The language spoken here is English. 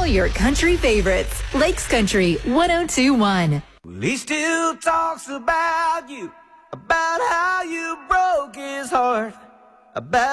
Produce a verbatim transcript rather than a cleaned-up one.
your country favorites. Lakes Country one oh two point one. Well, he still talks about you, about how you broke his heart, about